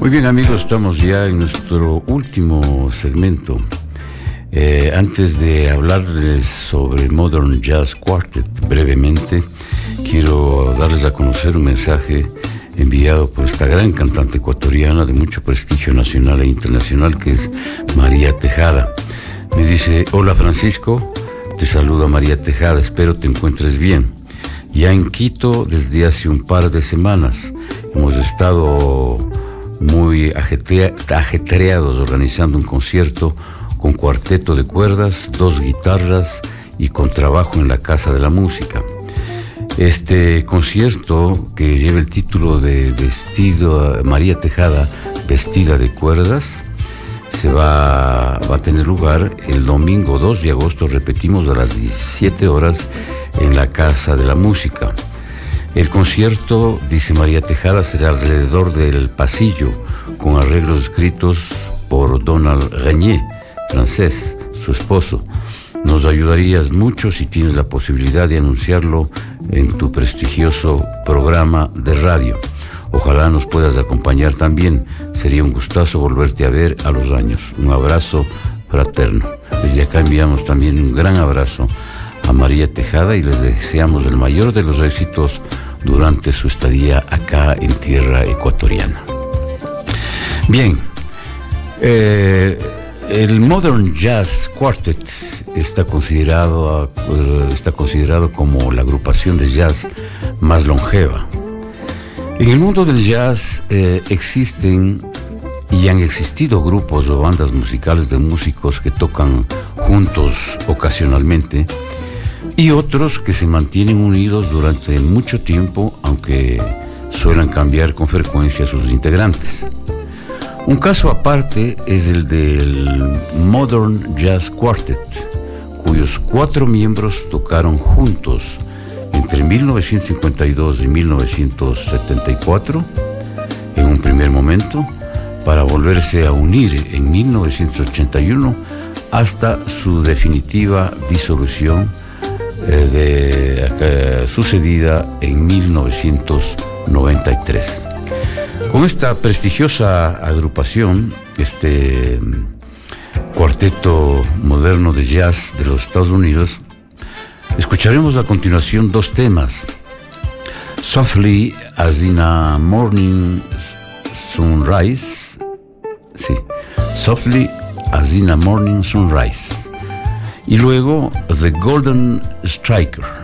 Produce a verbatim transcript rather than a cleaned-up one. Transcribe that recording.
Muy bien, amigos, estamos ya en nuestro último segmento. Eh, antes de hablarles sobre Modern Jazz Quartet brevemente, quiero darles a conocer un mensaje enviado por esta gran cantante ecuatoriana de mucho prestigio nacional e internacional, que es María Tejada. Me dice: hola Francisco, te saluda María Tejada, espero te encuentres bien. Ya en Quito desde hace un par de semanas hemos estado muy ajetreados organizando un concierto con cuarteto de cuerdas, dos guitarras y con trabajo en la Casa de la Música. Este concierto, que lleva el título de Vestido María Tejada, Vestida de Cuerdas, se va, va a tener lugar el domingo dos de agosto, repetimos, a las diecisiete horas en la Casa de la Música. El concierto, dice María Tejada, será alrededor del pasillo, con arreglos escritos por Donald Regnier, francés, su esposo. Nos ayudarías mucho si tienes la posibilidad de anunciarlo en tu prestigioso programa de radio. Ojalá nos puedas acompañar también. Sería un gustazo volverte a ver a los años. Un abrazo fraterno. Desde acá enviamos también un gran abrazo a María Tejada y les deseamos el mayor de los éxitos durante su estadía acá en tierra ecuatoriana. Bien, eh, el Modern Jazz Quartet está considerado, está considerado como la agrupación de jazz más longeva. En el mundo del jazz eh, existen y han existido grupos o bandas musicales de músicos que tocan juntos ocasionalmente y otros que se mantienen unidos durante mucho tiempo, aunque suelen cambiar con frecuencia sus integrantes. Un caso aparte es el del Modern Jazz Quartet, cuyos cuatro miembros tocaron juntos entre mil novecientos cincuenta y dos y mil novecientos setenta y cuatro, en un primer momento, para volverse a unir en mil novecientos ochenta y uno hasta su definitiva disolución eh, de, eh, sucedida en mil novecientos noventa y tres. Con esta prestigiosa agrupación, este cuarteto moderno de jazz de los Estados Unidos, escucharemos a continuación dos temas: Softly as in a Morning Sunrise, sí, Softly as in a Morning Sunrise, y luego The Golden Striker.